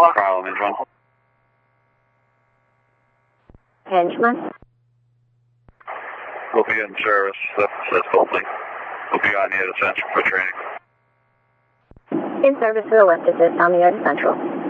Carl, Hingeman. Hingeman? We'll be in service. That's Bolting. We'll be on near the Central for training. In service to the left, is this on the Central?